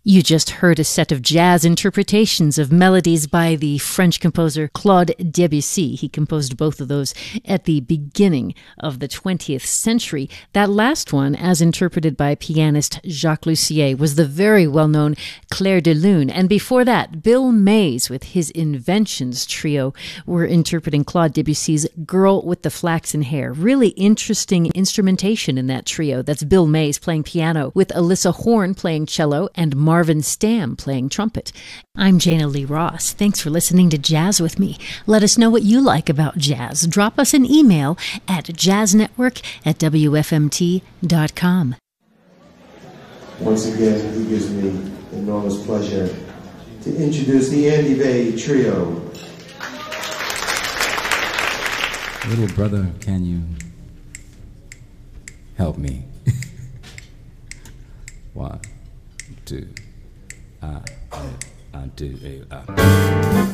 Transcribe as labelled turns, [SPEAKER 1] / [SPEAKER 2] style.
[SPEAKER 1] You just heard a set of jazz interpretations of melodies by the French composer Claude Debussy. He composed both of those at the beginning of the 20th century. That last one, as interpreted by pianist Jacques Lussier, was the very well-known Clair de Lune. And before that, Bill Mays with his Inventions trio were interpreting Claude Debussy's Girl with the Flaxen Hair. Really interesting instrumentation in that trio. That's Bill Mays playing piano with Alyssa Horn playing cello and Marvin Stamm playing trumpet. I'm Jana Lee Ross. Thanks for listening to Jazz with me. Let us know what you like about jazz. Drop us an email at jazznetwork@wfmt.com.
[SPEAKER 2] Once again, it gives me enormous pleasure to introduce the Andy Bay Trio.
[SPEAKER 3] Little brother, can you help me? 1, 2, 1, 2, 3.